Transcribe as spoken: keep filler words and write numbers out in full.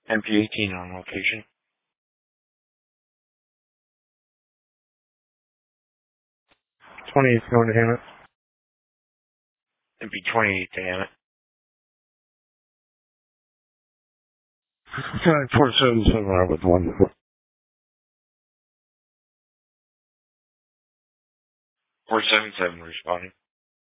M P eighteen on location. twenty-eight going to Hammett. M P twenty-eight to Hammett. four seven seven with one. four seven seven responding.